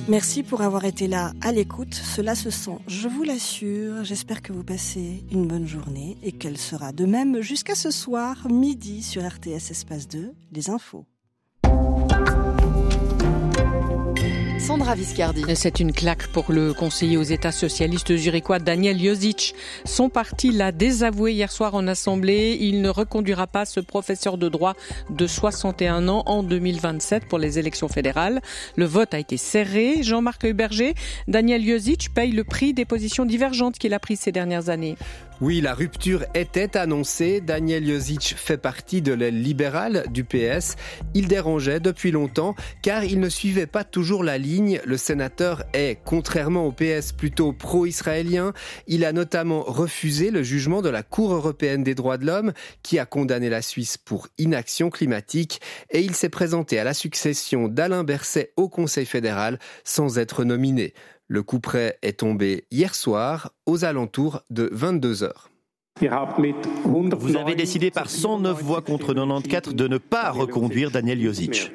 Merci pour avoir été là à l'écoute. Cela se sent, je vous l'assure. J'espère que vous passez une bonne journée et qu'elle sera de même jusqu'à ce soir, midi, sur RTS Espace 2, les infos. Sandra Viscardi. C'est une claque pour le conseiller aux États socialistes zurichois Daniel Josic. Son parti l'a désavoué hier soir en assemblée. Il ne reconduira pas ce professeur de droit de 61 ans en 2027 pour les élections fédérales. Le vote a été serré. Jean-Marc Heuberger, Daniel Josic paye le prix des positions divergentes qu'il a prises ces dernières années. Oui, la rupture était annoncée. Daniel Josic fait partie de l'aile libérale du PS. Il dérangeait depuis longtemps car il ne suivait pas toujours la ligne. Le sénateur est, contrairement au PS, plutôt pro-israélien. Il a notamment refusé le jugement de la Cour européenne des droits de l'homme qui a condamné la Suisse pour inaction climatique et il s'est présenté à la succession d'Alain Berset au Conseil fédéral sans être nominé. Le couperet est tombé hier soir aux alentours de 22h. Vous avez décidé par 109 voix contre 94 de ne pas reconduire Daniel Josic.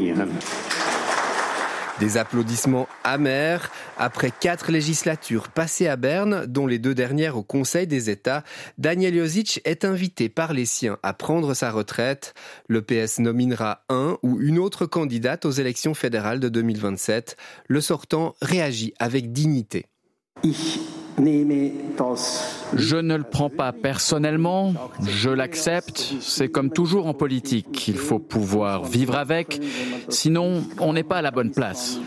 Des applaudissements amers. Après 4 législatures passées à Berne, dont les 2 dernières au Conseil des États, Daniel Josic est invité par les siens à prendre sa retraite. Le PS nominera un ou une autre candidate aux élections fédérales de 2027. Le sortant réagit avec dignité. Je ne le prends pas personnellement, je l'accepte, c'est comme toujours en politique, il faut pouvoir vivre avec, sinon on n'est pas à la bonne place.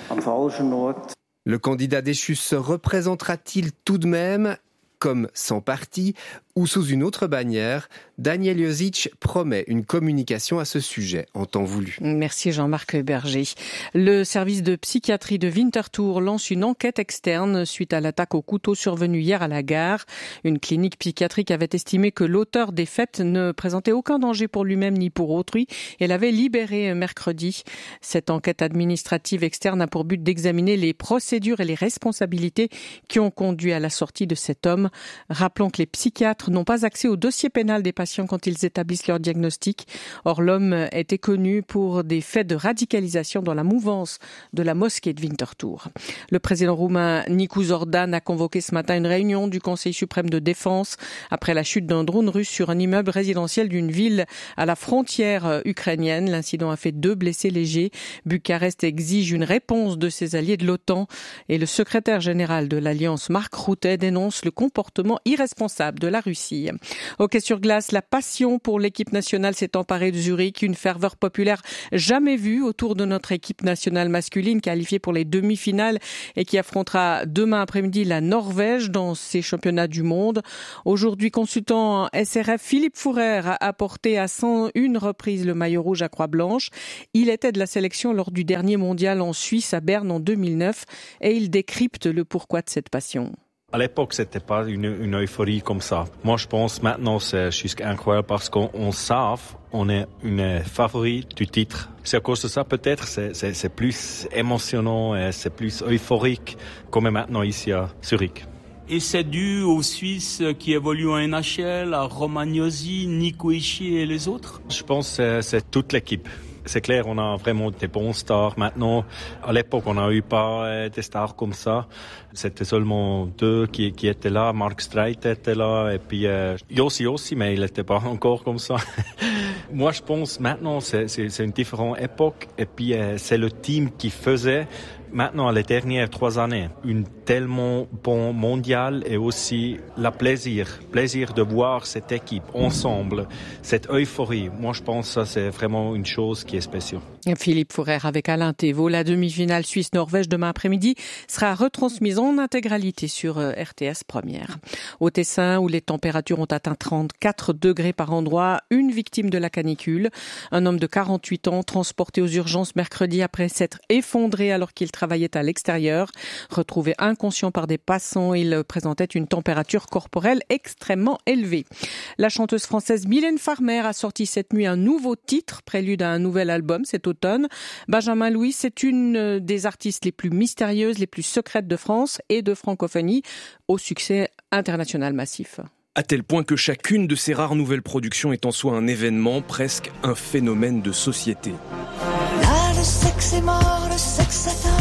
Le candidat déchu se représentera-t-il tout de même comme sans parti ou sous une autre bannière? Daniel Josic promet une communication à ce sujet en temps voulu. Merci Jean-Marc Berger. Le service de psychiatrie de Winterthur lance une enquête externe suite à l'attaque au couteau survenue hier à la gare. Une clinique psychiatrique avait estimé que l'auteur des faits ne présentait aucun danger pour lui-même ni pour autrui et l'avait libéré mercredi. Cette enquête administrative externe a pour but d'examiner les procédures et les responsabilités qui ont conduit à la sortie de cet homme. Rappelons que les psychiatres n'ont pas accès au dossier pénal des patients quand ils établissent leur diagnostic. Or, l'homme était connu pour des faits de radicalisation dans la mouvance de la mosquée de Winterthur. Le président roumain Nicu Zordan a convoqué ce matin une réunion du Conseil suprême de défense après la chute d'un drone russe sur un immeuble résidentiel d'une ville à la frontière ukrainienne. L'incident a fait 2 blessés légers. Bucarest exige une réponse de ses alliés de l'OTAN et le secrétaire général de l'Alliance, Mark Rutte, dénonce le comportement irresponsable de la Russie. Hockey sur glace, la passion pour l'équipe nationale s'est emparée de Zurich, une ferveur populaire jamais vue autour de notre équipe nationale masculine qualifiée pour les demi-finales et qui affrontera demain après-midi la Norvège dans ces championnats du monde. Aujourd'hui, consultant SRF, Philippe Fourer a porté à 101 reprises le maillot rouge à Croix-Blanche. Il était de la sélection lors du dernier mondial en Suisse à Berne en 2009 et il décrypte le pourquoi de cette passion. À l'époque, c'était pas une euphorie comme ça. Moi, je pense maintenant, c'est juste incroyable parce qu'on savent, on est une favori du titre. C'est à cause de ça, peut-être, c'est plus émotionnant et c'est plus euphorique, comme maintenant ici à Zurich. Et c'est dû aux Suisses qui évoluent en NHL, à Romagnosi, Nico Hischier et les autres? Je pense que c'est toute l'équipe. C'est clair, on a vraiment des bons stars maintenant. À l'époque, on n'a eu pas des stars comme ça. C'était seulement 2 qui étaient là. Mark Streit était là et puis Yossi aussi, mais il n'était pas encore comme ça. Moi, je pense maintenant, c'est une différente époque et puis c'est le team qui faisait maintenant les dernières 3 années une tellement bon mondial et aussi le plaisir de voir cette équipe ensemble, cette euphorie. Moi, je pense que ça, c'est vraiment une chose qui est spéciale. Philippe Fourer avec Alain Thévault. La demi-finale Suisse-Norvège demain après-midi sera retransmise en intégralité sur RTS Première. Au Tessin, où les températures ont atteint 34 degrés par endroit, une victime de la canicule. Un homme de 48 ans transporté aux urgences mercredi après s'être effondré alors qu'il travaillait à l'extérieur. Retrouvé inconscient par des passants, il présentait une température corporelle extrêmement élevée. La chanteuse française Mylène Farmer a sorti cette nuit un nouveau titre, prélude à un nouvel album cet automne. Benjamin Louis, c'est une des artistes les plus mystérieuses, les plus secrètes de France et de francophonie, au succès international massif. À tel point que chacune de ces rares nouvelles productions est en soi un événement, presque un phénomène de société. Là, le sexe est mort, le sexe est tort,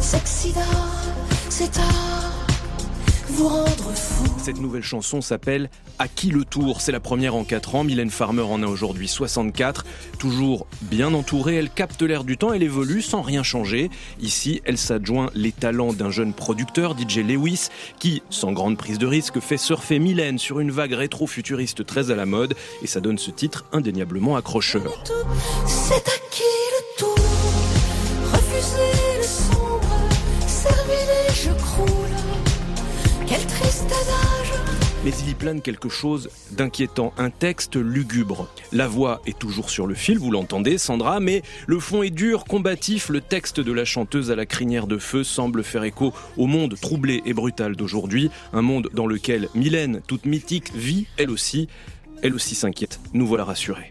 Sexida, c'est à vous rendre fou. Cette nouvelle chanson s'appelle « À qui le tour ?» C'est la première en 4 ans. Mylène Farmer en a aujourd'hui 64. Toujours bien entourée, elle capte l'air du temps, elle évolue sans rien changer. Ici, elle s'adjoint les talents d'un jeune producteur, DJ Lewis, qui, sans grande prise de risque, fait surfer Mylène sur une vague rétro-futuriste très à la mode. Et ça donne ce titre indéniablement accrocheur. C'est à qui le tour? Refusez le sombre, servez-les, je croule. Quel triste adage! Mais il y plane quelque chose d'inquiétant, un texte lugubre. La voix est toujours sur le fil, vous l'entendez, Sandra, mais le fond est dur, combatif. Le texte de la chanteuse à la crinière de feu semble faire écho au monde troublé et brutal d'aujourd'hui. Un monde dans lequel Mylène, toute mythique, vit, elle aussi s'inquiète. Nous voilà rassurés.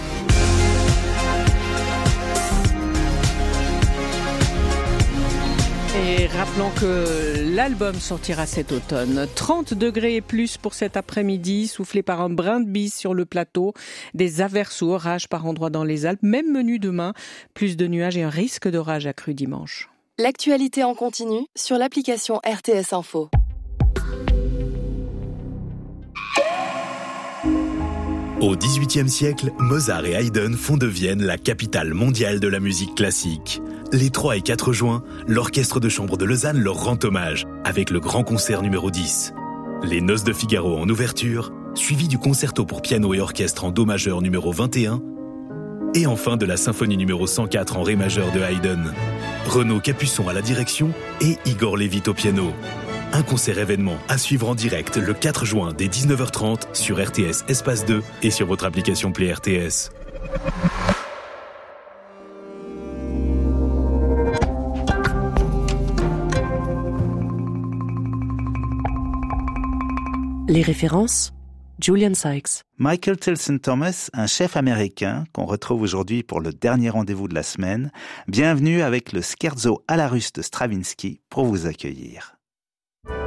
Et rappelons que l'album sortira cet automne. 30 degrés et plus pour cet après-midi, soufflé par un brin de bise sur le plateau, des averses ou orages par endroits dans les Alpes, même menu demain, plus de nuages et un risque d'orage accru dimanche. L'actualité en continu sur l'application RTS Info. Au XVIIIe siècle, Mozart et Haydn font de Vienne la capitale mondiale de la musique classique. Les 3 et 4 juin, l'Orchestre de chambre de Lausanne leur rend hommage avec le grand concert numéro 10. Les Noces de Figaro en ouverture, suivi du concerto pour piano et orchestre en Do majeur numéro 21, et enfin de la symphonie numéro 104 en Ré majeur de Haydn. Renaud Capuçon à la direction et Igor Levit au piano. Un concert événement à suivre en direct le 4 juin dès 19h30 sur RTS Espace 2 et sur votre application Play RTS. Les références, Julian Sykes. Michael Tilson Thomas, un chef américain qu'on retrouve aujourd'hui pour le dernier rendez-vous de la semaine. Bienvenue avec le Scherzo à la russe de Stravinsky pour vous accueillir.